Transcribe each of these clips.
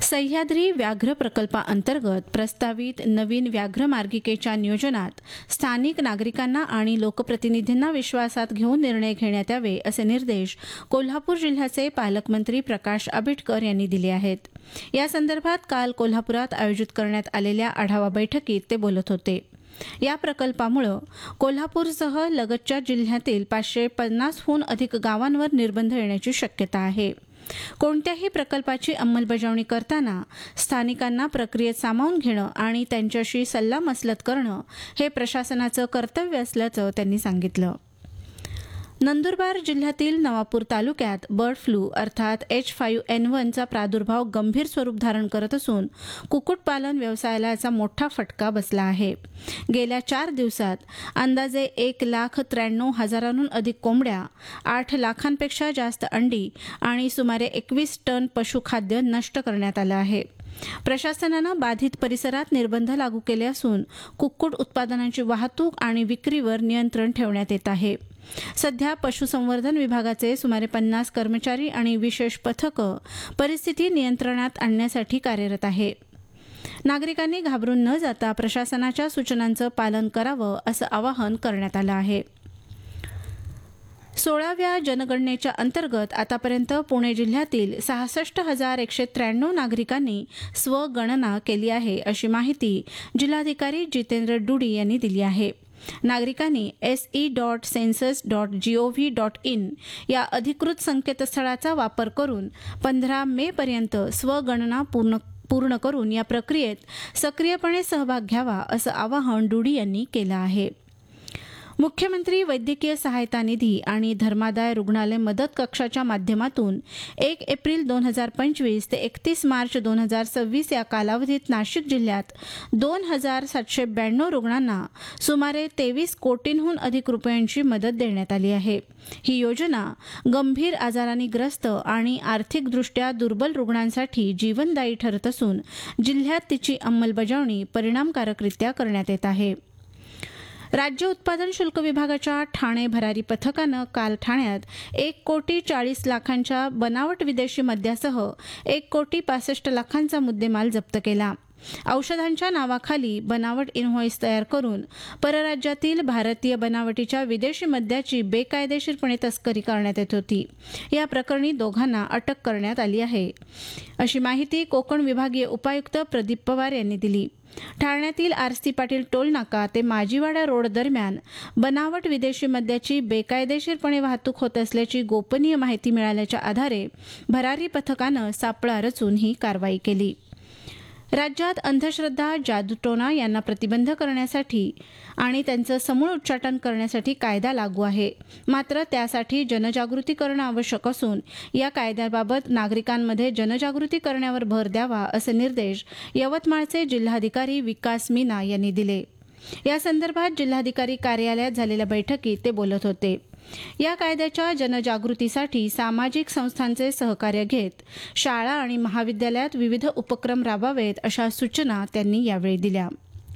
सह्याद्री व्याघ्र प्रकल्पाअंतर्गत प्रस्तावित नवीन व्याघ्र मार्गिकेच्या नियोजनात स्थानिक नागरिकांना आणि लोकप्रतिनिधींना विश्वासात घेऊन निर्णय घेण्यात यावे असे निर्देश कोल्हापूर जिल्ह्याचे पालकमंत्री प्रकाश आंबेडकर यांनी दिले आहेत. या संदर्भात काल कोल्हापुरात आयोजित करण्यात आलेल्या आढावा बैठकीत ते बोलत होते. या प्रकल्पामुळे कोल्हापूरसह लगतच्या जिल्ह्यातील 550हून अधिक गावांवर निर्बंध येण्याची शक्यता आहे. कोणत्याही प्रकल्पाची अंमलबजावणी करताना स्थानिकांना प्रक्रियेत सामावून घेणं आणि त्यांच्याशी सल्लामसलत करणं हे प्रशासनाचं कर्तव्य असल्याचं त्यांनी सांगितलं. नंदुरबार जिल्ह्यातील नवापूर तालुक्यात बर्ड फ्लू अर्थात H5N1 चा प्रादुर्भाव गंभीर स्वरूप धारण करत असून कुक्कुटपालन व्यवसायाला याचा मोठा फटका बसला आहे. गेल्या 4 दिवसात अंदाजे 1,93,000हून अधिक कोंबड्या, 8 लाखांपेक्षा जास्त अंडी आणि सुमारे 21 टन पशुखाद्य नष्ट करण्यात आलं आहे. प्रशासनानं बाधित परिसरात निर्बंध लागू केले असून कुक्कुट उत्पादनांची वाहतूक आणि विक्रीवर नियंत्रण ठेवण्यात येत आहे. सध्या पशुसंवर्धन विभागाचे सुमारे 50 कर्मचारी आणि विशेष पथकं परिस्थिती नियंत्रणात आणण्यासाठी कार्यरत आहे. नागरिकांनी घाबरून न जाता प्रशासनाच्या सूचनांचं पालन करावं असं आवाहन करण्यात आलं आहे. 16व्या जनगणनेच्या अंतर्गत आतापर्यंत पुणे जिल्ह्यातील 66,193 नागरिकांनी स्वगणना केली आहे अशी माहिती जिल्हाधिकारी जितेंद्र डुडी यांनी दिली आहे. नागरिकांनी se.census.gov.in या अधिकृत संकेतस्थळाचा वापर करून 15 मे पर्यंत स्वगणना पूर्ण करून या प्रक्रियेत सक्रियपणे सहभाग घ्यावा असं आवाहन डुडी यांनी केलं आहे. मुख्यमंत्री वैद्यकीय सहायता निधी आणि धर्मादाय रुग्णालय मदत कक्षाच्या माध्यमातून 1 एप्रिल 2025 ते 31 मार्च 2026 या कालावधीत नाशिक जिल्ह्यात 2,792 रुग्णांना सुमारे 23 कोटींहून अधिक रुपयांची मदत देण्यात आली आहे. ही योजना गंभीर आजारांनी ग्रस्त आणि आर्थिकदृष्ट्या दुर्बल रुग्णांसाठी जीवनदायी ठरत असून जिल्ह्यात तिची अंमलबजावणी परिणामकारकरित्या करण्यात येत आहे. राज्य उत्पादन शुल्क विभागाच्या ठाणे भरारी पथकानं काल ठाण्यात 1,40,40,00,000च्या बनावट विदेशी मद्यासह 1,65,00,000 मुद्देमाल जप्त केला. औषधांच्या नावाखाली बनावट इनव्हॉइस तयार करून परराज्यातील भारतीय बनावटीच्या विदेशी मद्याची बेकायदेशीरपणे तस्करी करण्यात येत होती. या प्रकरणी दोघांना अटक करण्यात आली आहे अशी माहिती कोकण विभागीय उपायुक्त प्रदीप पवार यांनी दिली. ठाण्यातील आरसी पाटील टोल नाका ते माजीवाडा रोड दरम्यान बनावट विदेशी मद्याची बेकायदेशीरपणे वाहतूक होत असल्याची गोपनीय माहिती मिळाल्याच्या आधारे भरारी पथकानं सापळा रचून ही कारवाई केली. राज्यात अंधश्रद्धा, जादूटोणा यांना प्रतिबंध करण्यासाठी आणि त्यांचं समूळ उच्चाटन करण्यासाठी कायदा लागू आहे. मात्र त्यासाठी जनजागृती करणं आवश्यक असून या कायद्याबाबत नागरिकांमध्ये जनजागृती करण्यावर भर द्यावा असे निर्देश यवतमाळचे जिल्हाधिकारी विकास मीना यांनी दिले. या संदर्भात जिल्हाधिकारी कार्यालयात झालेल्या बैठकीत ते बोलत होते. या कायद्याच्या जनजागृतीसाठी सामाजिक संस्थांचे सहकार्य घेत शाळा आणि महाविद्यालयात विविध उपक्रम राबवावेत अशा सूचना त्यांनी यावेळी दिल्या.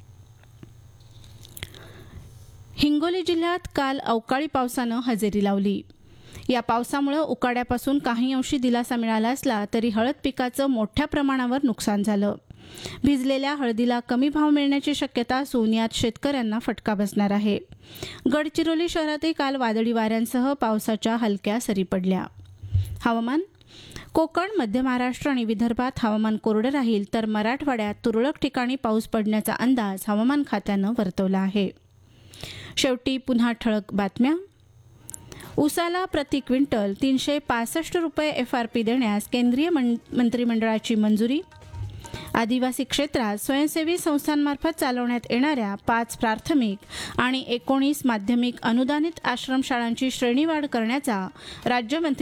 हिंगोली जिल्ह्यात काल अवकाळी पावसानं हजेरी लावली. या पावसामुळे उकाड्यापासून काही अंशी दिलासा मिळाला असला तरी हळद पिकाचं मोठ्या प्रमाणावर नुकसान झालं. भिजलेल्या हळदीला कमी भाव मिळण्याची शक्यता असून यात शेतकऱ्यांना फटका बसणार आहे. गडचिरोली शहरातही काल वादळी वाऱ्यांसह पावसाच्या हलक्या सरी पडल्या. हवामान. कोकण, मध्य महाराष्ट्र आणि विदर्भात हवामान कोरडं राहील तर मराठवाड्यात तुरळक ठिकाणी पाऊस पडण्याचा अंदाज हवामान खात्यानं वर्तवला आहे. शेवटी पुन्हा ठळक बातम्या. ऊसाला प्रति क्विंटल 365 रुपये FRP देण्यास केंद्रीय मंत्रिमंडळाची मंजुरी. आदिवासी क्षेत्रात स्वयंसेवी संस्थांमार्फत चालवण्यात येणाऱ्या 5 प्राथमिक आणि 19 माध्यमिक अनुदानित आश्रमशाळांची श्रेणीवाढ करण्याचा राज्यमंत्री